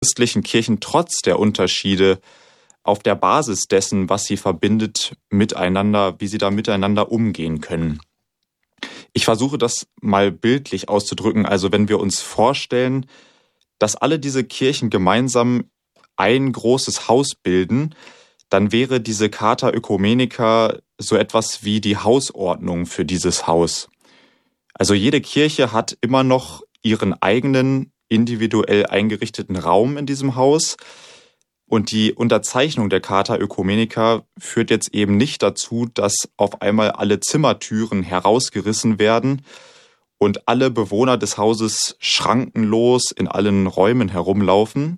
christlichen Kirchen trotz der Unterschiede auf der Basis dessen, was sie verbindet, miteinander, wie sie da miteinander umgehen können. Ich versuche das mal bildlich auszudrücken. Also wenn wir uns vorstellen, dass alle diese Kirchen gemeinsam ein großes Haus bilden, dann wäre diese Charta Oecumenica so etwas wie die Hausordnung für dieses Haus. Also jede Kirche hat immer noch ihren eigenen individuell eingerichteten Raum in diesem Haus. Und die Unterzeichnung der Charta Oecumenica führt jetzt eben nicht dazu, dass auf einmal alle Zimmertüren herausgerissen werden und alle Bewohner des Hauses schrankenlos in allen Räumen herumlaufen,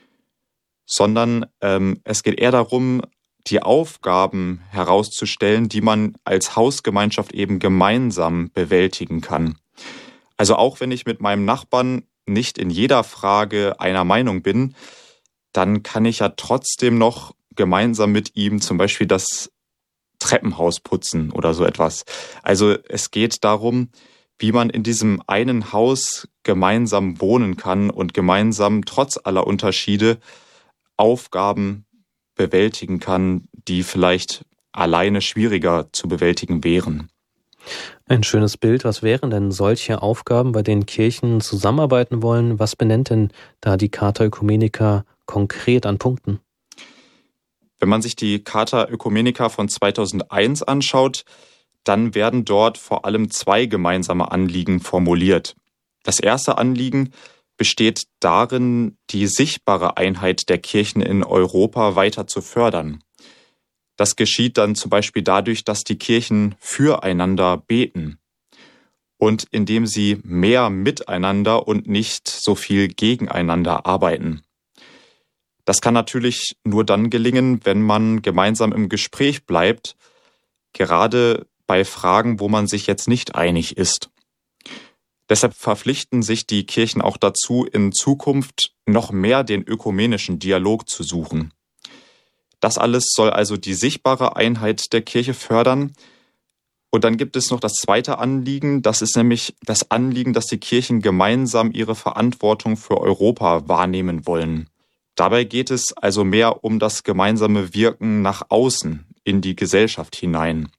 sondern es geht eher darum, die Aufgaben herauszustellen, die man als Hausgemeinschaft eben gemeinsam bewältigen kann. Also auch wenn ich mit meinem Nachbarn nicht in jeder Frage einer Meinung bin, dann kann ich ja trotzdem noch gemeinsam mit ihm zum Beispiel das Treppenhaus putzen oder so etwas. Also es geht darum, wie man in diesem einen Haus gemeinsam wohnen kann und gemeinsam trotz aller Unterschiede Aufgaben bewältigen kann, die vielleicht alleine schwieriger zu bewältigen wären. Ein schönes Bild. Was wären denn solche Aufgaben, bei denen Kirchen zusammenarbeiten wollen? Was benennt denn da die Charta Oecumenica konkret an Punkten? Wenn man sich die Charta Oecumenica von 2001 anschaut, dann werden dort vor allem 2 gemeinsame Anliegen formuliert. Das erste Anliegen besteht darin, die sichtbare Einheit der Kirchen in Europa weiter zu fördern. Das geschieht dann zum Beispiel dadurch, dass die Kirchen füreinander beten und indem sie mehr miteinander und nicht so viel gegeneinander arbeiten. Das kann natürlich nur dann gelingen, wenn man gemeinsam im Gespräch bleibt, gerade bei Fragen, wo man sich jetzt nicht einig ist. Deshalb verpflichten sich die Kirchen auch dazu, in Zukunft noch mehr den ökumenischen Dialog zu suchen. Das alles soll also die sichtbare Einheit der Kirche fördern. Und dann gibt es noch das zweite Anliegen, das ist nämlich das Anliegen, dass die Kirchen gemeinsam ihre Verantwortung für Europa wahrnehmen wollen. Dabei geht es also mehr um das gemeinsame Wirken nach außen in die Gesellschaft hinein.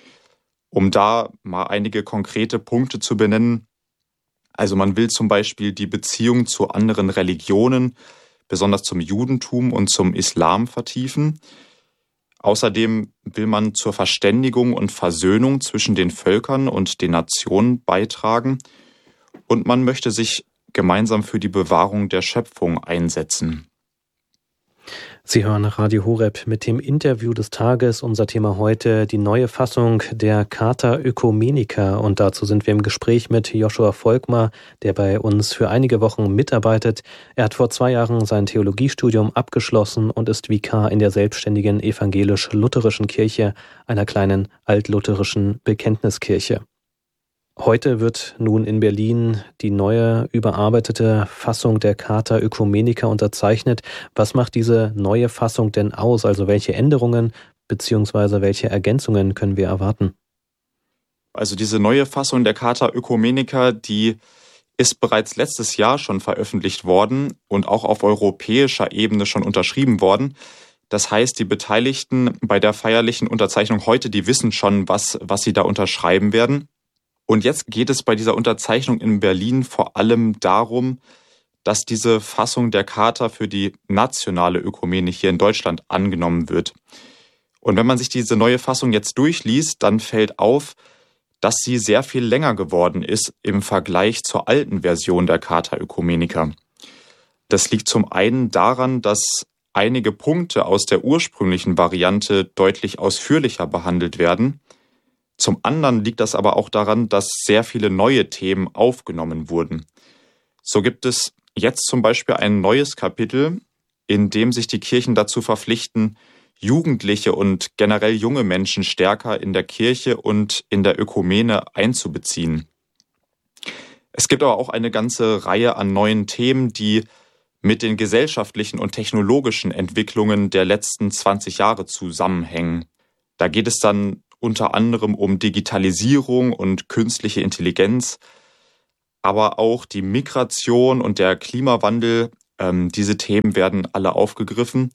Um da mal einige konkrete Punkte zu benennen, also man will zum Beispiel die Beziehung zu anderen Religionen, besonders zum Judentum und zum Islam vertiefen. Außerdem will man zur Verständigung und Versöhnung zwischen den Völkern und den Nationen beitragen. Und man möchte sich gemeinsam für die Bewahrung der Schöpfung einsetzen. Sie hören Radio Horeb mit dem Interview des Tages. Unser Thema heute die neue Fassung der Charta Oecumenica. Und dazu sind wir im Gespräch mit Joshua Volkmar, der bei uns für einige Wochen mitarbeitet. Er hat vor 2 Jahren sein Theologiestudium abgeschlossen und ist Vikar in der selbstständigen evangelisch-lutherischen Kirche, einer kleinen altlutherischen Bekenntniskirche. Heute wird nun in Berlin die neue, überarbeitete Fassung der Charta Oecumenica unterzeichnet. Was macht diese neue Fassung denn aus? Also welche Änderungen bzw. welche Ergänzungen können wir erwarten? Also diese neue Fassung der Charta Oecumenica, die ist bereits letztes Jahr schon veröffentlicht worden und auch auf europäischer Ebene schon unterschrieben worden. Das heißt, die Beteiligten bei der feierlichen Unterzeichnung heute, die wissen schon, was sie da unterschreiben werden. Und jetzt geht es bei dieser Unterzeichnung in Berlin vor allem darum, dass diese Fassung der Charta für die nationale Ökumene hier in Deutschland angenommen wird. Und wenn man sich diese neue Fassung jetzt durchliest, dann fällt auf, dass sie sehr viel länger geworden ist im Vergleich zur alten Version der Charta Oecumenica. Das liegt zum einen daran, dass einige Punkte aus der ursprünglichen Variante deutlich ausführlicher behandelt werden. Zum anderen liegt das aber auch daran, dass sehr viele neue Themen aufgenommen wurden. So gibt es jetzt zum Beispiel ein neues Kapitel, in dem sich die Kirchen dazu verpflichten, Jugendliche und generell junge Menschen stärker in der Kirche und in der Ökumene einzubeziehen. Es gibt aber auch eine ganze Reihe an neuen Themen, die mit den gesellschaftlichen und technologischen Entwicklungen der letzten 20 Jahre zusammenhängen. Da geht es dann unter anderem um Digitalisierung und künstliche Intelligenz, aber auch die Migration und der Klimawandel Diese Themen werden alle aufgegriffen.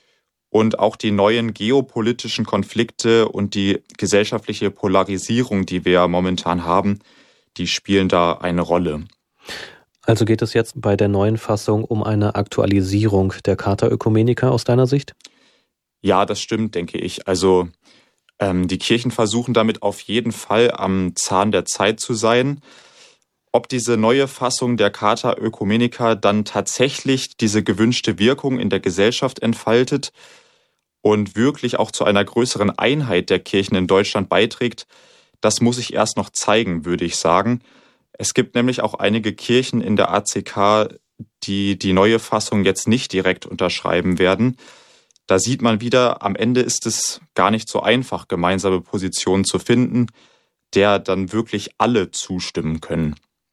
Und auch die neuen geopolitischen Konflikte und die gesellschaftliche Polarisierung, die wir momentan haben, die spielen da eine Rolle. Also geht es jetzt bei der neuen Fassung um eine Aktualisierung der Charta Oecumenica aus deiner Sicht? Ja, das stimmt, denke ich. Also die Kirchen versuchen damit auf jeden Fall am Zahn der Zeit zu sein. Ob diese neue Fassung der Charta Oecumenica dann tatsächlich diese gewünschte Wirkung in der Gesellschaft entfaltet und wirklich auch zu einer größeren Einheit der Kirchen in Deutschland beiträgt, das muss sich erst noch zeigen, würde ich sagen. Es gibt nämlich auch einige Kirchen in der ACK, die die neue Fassung jetzt nicht direkt unterschreiben werden. Da sieht man wieder, am Ende ist es gar nicht so einfach, gemeinsame Positionen zu finden, der dann wirklich alle zustimmen können.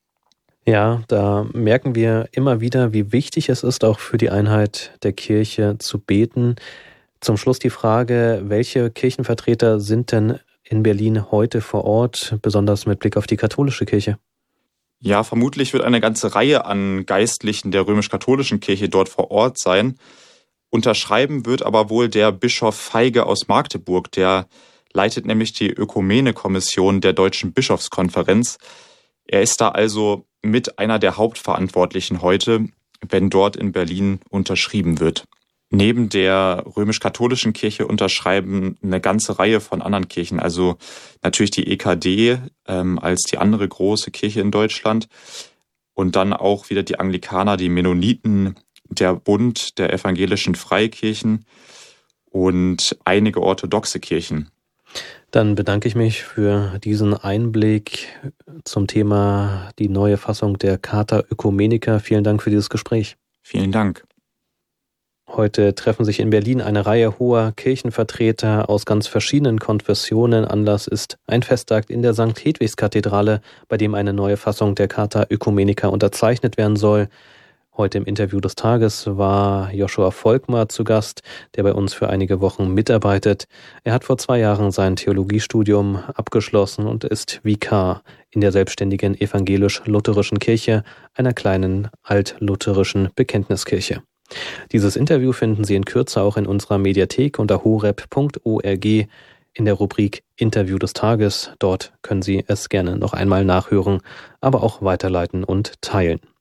Ja, da merken wir immer wieder, wie wichtig es ist, auch für die Einheit der Kirche zu beten. Zum Schluss die Frage, welche Kirchenvertreter sind denn in Berlin heute vor Ort, besonders mit Blick auf die katholische Kirche? Ja, vermutlich wird eine ganze Reihe an Geistlichen der römisch-katholischen Kirche dort vor Ort sein. Unterschreiben wird aber wohl der Bischof Feige aus Magdeburg, der leitet nämlich die Ökumene-Kommission der Deutschen Bischofskonferenz. Er ist da also mit einer der Hauptverantwortlichen heute, wenn dort in Berlin unterschrieben wird. Neben der römisch-katholischen Kirche unterschreiben eine ganze Reihe von anderen Kirchen, also natürlich die EKD als die andere große Kirche in Deutschland und dann auch wieder die Anglikaner, die Mennoniten, der Bund der evangelischen Freikirchen und einige orthodoxe Kirchen. Dann bedanke ich mich für diesen Einblick zum Thema die neue Fassung der Charta Oecumenica. Vielen Dank für dieses Gespräch. Vielen Dank. Heute treffen sich in Berlin eine Reihe hoher Kirchenvertreter aus ganz verschiedenen Konfessionen. Anlass ist ein Festtag in der St. Hedwigs-Kathedrale, bei dem eine neue Fassung der Charta Oecumenica unterzeichnet werden soll. Heute im Interview des Tages war Joshua Volkmar zu Gast, der bei uns für einige Wochen mitarbeitet. Er hat vor 2 Jahren sein Theologiestudium abgeschlossen und ist Vikar in der selbstständigen evangelisch-lutherischen Kirche, einer kleinen altlutherischen Bekenntniskirche. Dieses Interview finden Sie in Kürze auch in unserer Mediathek unter horeb.org in der Rubrik Interview des Tages. Dort können Sie es gerne noch einmal nachhören, aber auch weiterleiten und teilen.